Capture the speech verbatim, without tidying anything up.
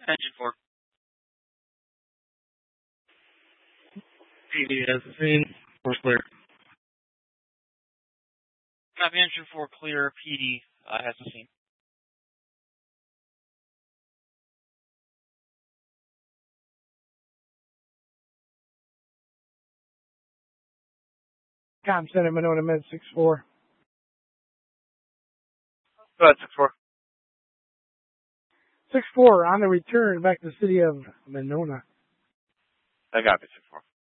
Engine four. P D has the scene. We're clear. Copy, engine four clear. P D uh, has the scene. Com Center, Monona Med six four. Go ahead, six four. six four, on the return back to the city of Monona. I got it, six four.